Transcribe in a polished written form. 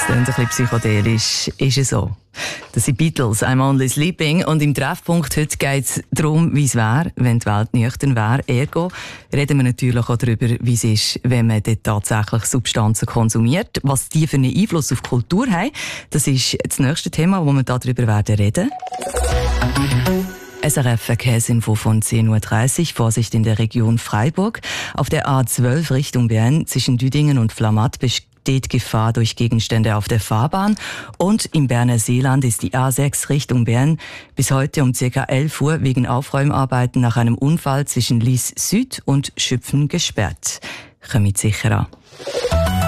Klingt ein bisschen psychedelisch, ist es so. Das sind Beatles, I'm Only Sleeping. Und im Treffpunkt heute geht es darum, wie es wäre, wenn die Welt nüchtern wäre. Ergo reden wir natürlich auch darüber, wie es ist, wenn man dort tatsächlich Substanzen konsumiert. Was die für einen Einfluss auf die Kultur haben, das ist das nächste Thema, wo wir darüber reden werden. SRF Verkehrsinfo von 10.30 Uhr. Vorsicht in der Region Freiburg. Auf der A12 Richtung Bern zwischen Düdingen und Flamatt besteht Gefahr durch Gegenstände auf der Fahrbahn. Und im Berner Seeland ist die A6 Richtung Bern bis heute um ca. 11 Uhr wegen Aufräumarbeiten nach einem Unfall zwischen Lies Süd und Schüpfen gesperrt. Kommt sicher an.